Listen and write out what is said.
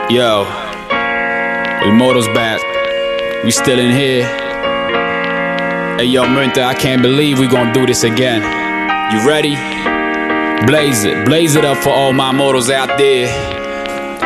Yo, El Moto's back. We still in here. Hey yo, Merinta, I can't believe we gon' do this again. You ready? Blaze it up for all my motos out there.